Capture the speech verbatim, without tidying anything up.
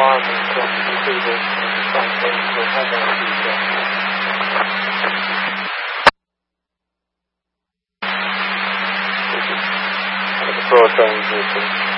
environment to see the same things will have in the future. The broad range of